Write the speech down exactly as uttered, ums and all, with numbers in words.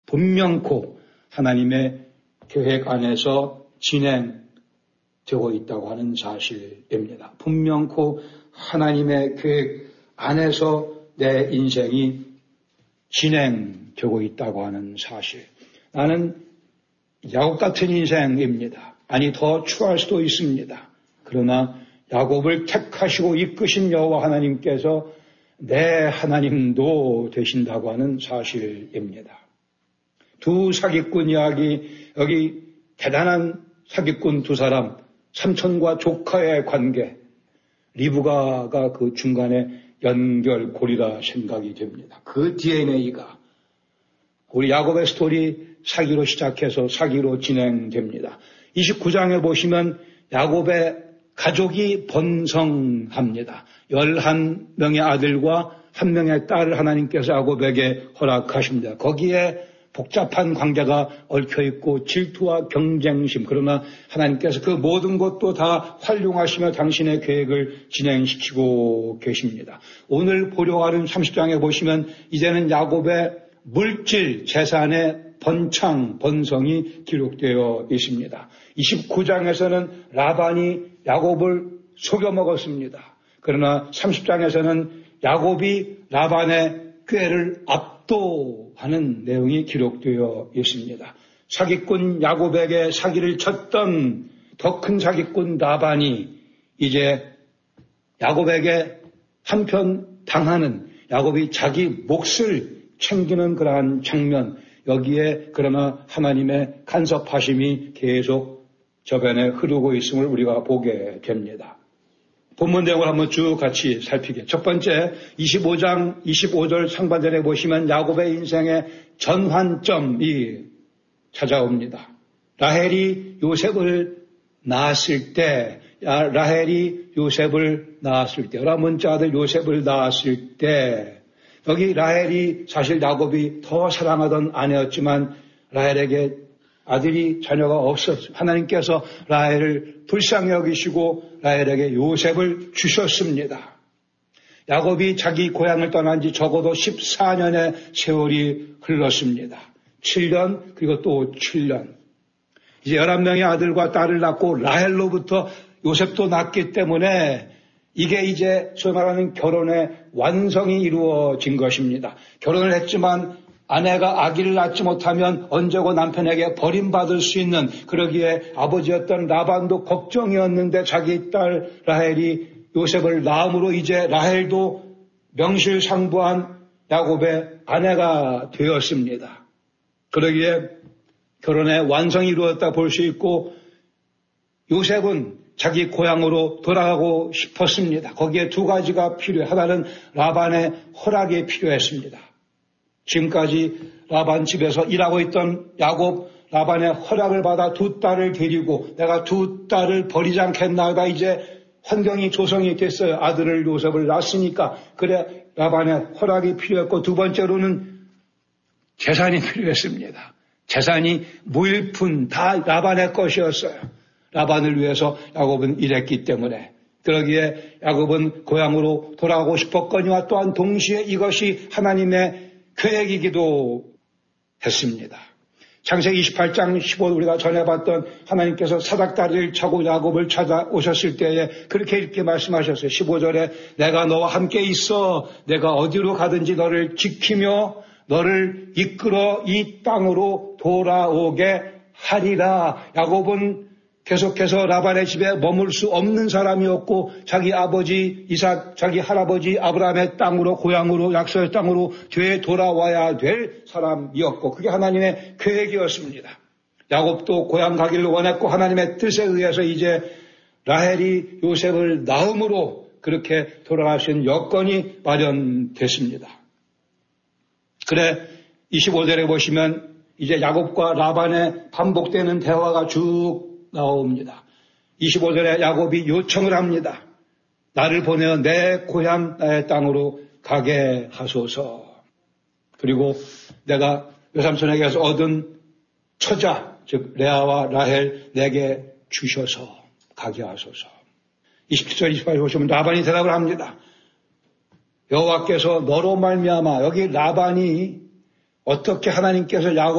분명코 하나님의 계획 안에서 진행되고 있다고 하는 사실입니다. 분명코 하나님의 계획 안에서 내 인생이 진행되고 있다고 하는 사실. 나는 야곱 같은 인생입니다. 아니 더 추할 수도 있습니다. 그러나 야곱을 택하시고 이끄신 여호와 하나님께서 내 하나님도 되신다고 하는 사실입니다. 두 사기꾼 이야기, 여기 대단한 사기꾼 두 사람, 삼촌과 조카의 관계, 리브가가 그 중간에 연결고리라 생각이 됩니다. 그 디엔에이가 우리 야곱의 스토리 사기로 시작해서 사기로 진행됩니다. 이십구 장에 보시면 야곱의 가족이 번성합니다. 열한 명의 아들과 한 명의 딸을 하나님께서 야곱에게 허락하십니다. 거기에 복잡한 관계가 얽혀있고 질투와 경쟁심, 그러나 하나님께서 그 모든 것도 다 활용하시며 당신의 계획을 진행시키고 계십니다. 오늘 보려고 하는 삼십 장에 보시면 이제는 야곱의 물질 재산의 번창, 번성이 기록되어 있습니다. 이십구 장에서는 라반이 야곱을 속여 먹었습니다. 그러나 삼십 장에서는 야곱이 라반의 꾀를 압도하는 내용이 기록되어 있습니다. 사기꾼 야곱에게 사기를 쳤던 더 큰 사기꾼 라반이 이제 야곱에게 한편 당하는, 야곱이 자기 몫을 챙기는 그러한 장면, 여기에 그러나 하나님의 간섭하심이 계속 저변에 흐르고 있음을 우리가 보게 됩니다. 본문 내용을 한번 쭉 같이 살피게. 첫 번째 이십오 장 이십오 절 상반절에 보시면 야곱의 인생의 전환점이 찾아옵니다. 라헬이 요셉을 낳았을 때, 라헬이 요셉을 낳았을 때, 여러분째 아들 요셉을 낳았을 때, 여기 라헬이 사실 야곱이 더 사랑하던 아내였지만 라헬에게 아들이 자녀가 없었습니다. 하나님께서 라헬을 불쌍히 여기시고 라헬에게 요셉을 주셨습니다. 야곱이 자기 고향을 떠난 지 적어도 십사 년의 세월이 흘렀습니다. 칠 년 그리고 또 칠 년. 이제 열한 명의 아들과 딸을 낳고 라헬로부터 요셉도 낳기 때문에 이게 이제 소위 말하는 결혼의 완성이 이루어진 것입니다. 결혼을 했지만 아내가 아기를 낳지 못하면 언제고 남편에게 버림받을 수 있는, 그러기에 아버지였던 라반도 걱정이었는데 자기 딸 라헬이 요셉을 낳음으로 이제 라헬도 명실상부한 야곱의 아내가 되었습니다. 그러기에 결혼의 완성이 이루어졌다 볼 수 있고 요셉은 자기 고향으로 돌아가고 싶었습니다. 거기에 두 가지가 필요해. 하나는 라반의 허락이 필요했습니다. 지금까지 라반 집에서 일하고 있던 야곱, 라반의 허락을 받아 두 딸을 데리고 내가 두 딸을 버리지 않겠나가 이제 환경이 조성이 됐어요. 아들을 요셉을 낳았으니까. 그래 라반의 허락이 필요했고, 두 번째로는 재산이 필요했습니다. 재산이 무일푼 다 라반의 것이었어요. 라반을 위해서 야곱은 일했기 때문에. 그러기에 야곱은 고향으로 돌아가고 싶었거니와 또한 동시에 이것이 하나님의 계획이기도 했습니다. 창세기 이십팔 장 십오 우리가 전에 봤던 하나님께서 사닥다리를 차고 야곱을 찾아오셨을 때에 그렇게 이렇게 말씀하셨어요. 십오 절에 내가 너와 함께 있어 내가 어디로 가든지 너를 지키며 너를 이끌어 이 땅으로 돌아오게 하리라. 야곱은 계속해서 라반의 집에 머물 수 없는 사람이었고 자기 아버지 이삭, 자기 할아버지 아브라함의 땅으로, 고향으로, 약속의 땅으로 되에 돌아와야 될 사람이었고 그게 하나님의 계획이었습니다. 야곱도 고향 가기를 원했고 하나님의 뜻에 의해서 이제 라헬이 요셉을 낳음으로 그렇게 돌아갈 수 있는 여건이 마련됐습니다. 그래 이십오 절에 보시면 이제 야곱과 라반의 반복되는 대화가 쭉 나옵니다. 이십오 절에 야곱이 요청을 합니다. 나를 보내어 내 고향 나의 땅으로 가게 하소서. 그리고 내가 외삼촌에게서 얻은 처자 즉 레아와 라헬 내게 주셔서 가게 하소서. 이십칠 절 이십팔 절 보시면 라반이 대답을 합니다. 여호와께서 너로 말미암아, 여기 라반이 어떻게 하나님께서 야곱